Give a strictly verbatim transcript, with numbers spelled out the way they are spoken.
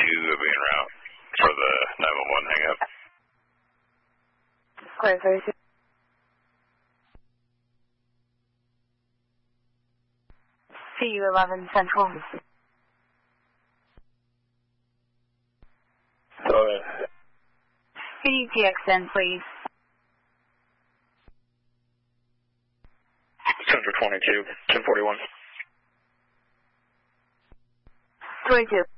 twenty-two will be en route for the nine one one hang up. Clear thirty-two. C U eleven Central. Go ahead. Can you T X N, please? Central twenty-two, ten forty-one. twenty-two.